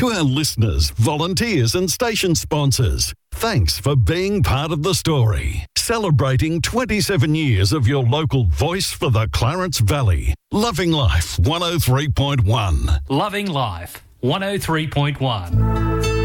To our listeners, volunteers and station sponsors, thanks for being part of the story. Celebrating 27 years of your local voice for the Clarence Valley. Loving Life 103.1. Loving Life 103.1.